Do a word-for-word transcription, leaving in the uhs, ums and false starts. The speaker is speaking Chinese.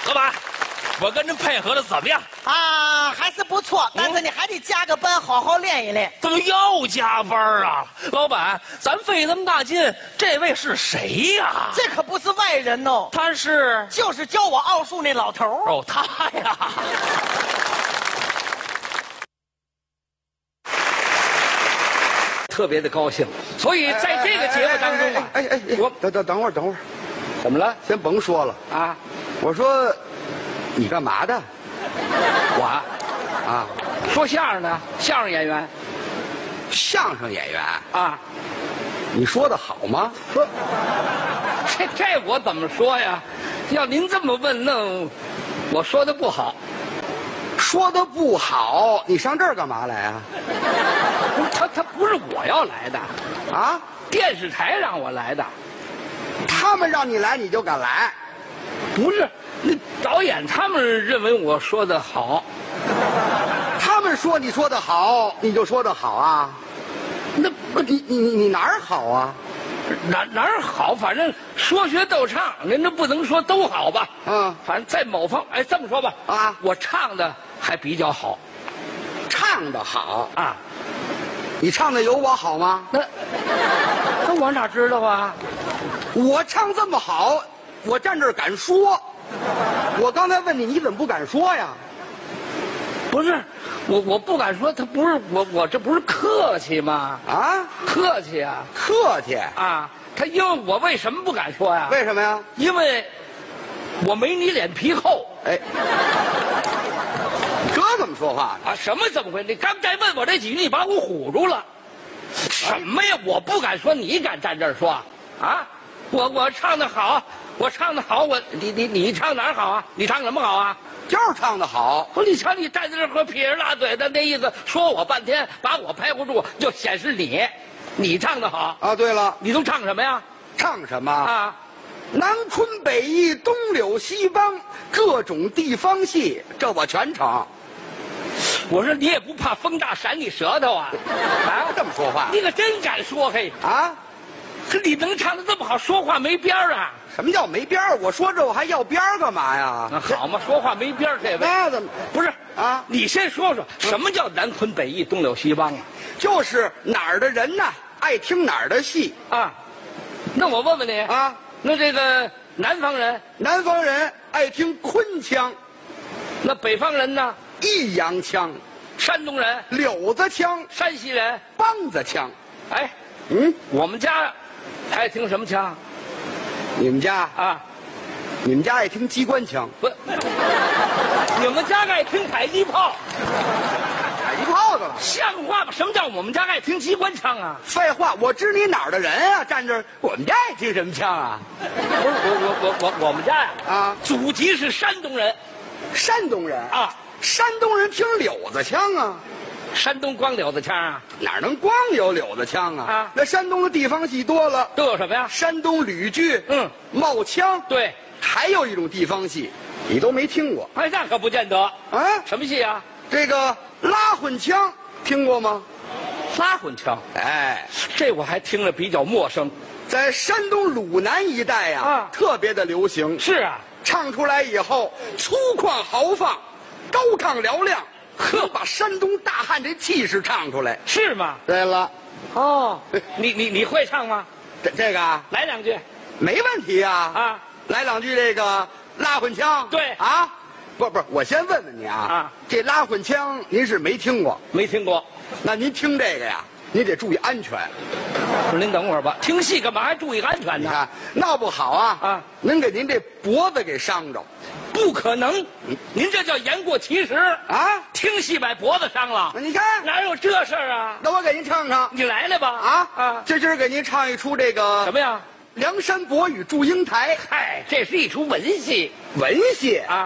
老板，我跟您配合的怎么样？ 啊，还是不错，但是你还得加个班，好好练一练。 怎么又加班啊？老板，咱费这么大劲，这位是谁呀？ 这可不是外人哦， 他是就是教我奥数那老头儿。 哦，他呀。特别的高兴，所以在这个节目当中啊， 哎哎哎，我等等等会儿等会儿， 怎么了？ 先甭说了啊！ 我说，你干嘛的？ 我啊， 说相声的，相声演员相声演员啊。 你说的好吗？说， 这这我怎么说呀？要您这么问，那我说的不好。 说的不好，你上这儿干嘛来啊？ 不是他，他不是我要来的， 啊？ 电视台让我来的。 他们让你来，你就敢来？ 不是，那导演他们认为我说的好。 他们说你说的好，你就说的好啊？ 那不，你你你你哪儿好啊？ 哪哪儿好？反正说学逗唱，您这不能说都好吧？ 嗯， 反正在某方，哎，这么说吧， 啊， 我唱的还比较好。 唱的好啊？ 你唱的有我好吗？ 那那我哪知道啊？ 我唱这么好，我站这儿敢说。我刚才问你，你怎么不敢说呀？ 不是，我我不敢说，他不是我，我这不是客气吗？ 啊， 客气啊， 客气啊！他因为我为什么不敢说呀？ 为什么呀？ 因为我没你脸皮厚。 哎，这怎么说话呢？ 啊，什么怎么回事？你刚才问我这几句，你把我唬住了。什么呀？我不敢说，你敢站这儿说？啊？我我唱的好，我唱的好，我你你你唱哪儿好啊？你唱什么好啊？ 就是唱的好。 不，你瞧你站在这儿和撇着大嘴的那意思，说我半天，把我拍不住，就显示你，你唱的好啊。对了， 你都唱什么呀？ 唱什么啊？ 南昆北弋，东柳西梆，各种地方戏，这我全唱。 我说你也不怕风大闪你舌头啊？ 啊，这么说话？ 你可真敢说嘿！ 啊， 可你能唱得这么好，说话没边儿啊？ 什么叫没边儿？我说这我还要边儿干嘛呀？ 那好嘛，说话没边儿，这位那怎么不是啊？ 你先说说什么叫南昆北弋，东柳西梆啊？ 就是哪儿的人呢，爱听哪儿的戏啊。那我问问你啊， 那这个南方人， 南方人爱听昆腔， 那北方人呢？ 弋阳腔， 山东人， 柳子腔， 山西人， 梆子腔。 哎， 嗯， 我们家爱听什么腔？ 你们家啊？ 你们家爱听机关枪？ 不，你们家爱听迫击炮？ 迫击炮的了？ 像话吗？什么叫我们家爱听机关枪啊？ 废话，我知你哪儿的人啊？站这儿，我们家爱听什么枪啊？ 不是我我我我我们家呀啊， 祖籍是山东人， 山东人啊， 山东人听柳子腔啊。 山东光柳子腔啊？ 哪能光有柳子腔啊？ 啊， 那山东的地方戏多了， 都有什么呀？ 山东吕剧， 嗯， 帽腔， 对， 还有一种地方戏，你都没听过。 哎，那可不见得啊？ 什么戏啊？ 这个拉混腔听过吗？ 拉混腔？ 哎， 这我还听着比较陌生。 在山东鲁南一带呀、 啊， 特别的流行。 是啊， 唱出来以后粗犷豪放，高亢嘹亮，呵，把山东大汉这气势唱出来。 是吗？ 对了， 哦，你你你会唱吗？ 这这个啊， 来两句。 没问题啊。 啊， 来两句这个拉混腔。 对啊，不不是，我先问问你啊， 啊， 这拉混腔您是没听过？ 没听过。 那您听这个呀，您得注意安全。 不是您等会儿吧，听戏干嘛还注意安全呢？ 你看闹不好啊啊， 能给您这脖子给伤着。 不可能，您这叫言过其实啊！ 听戏把脖子伤了， 你看哪有这事儿啊？ 那我给您唱唱， 你来来吧！ 啊啊， 这今儿给您唱一出这个什么呀？ 梁山伯与祝英台。 嗨，这是一出文戏， 文戏啊。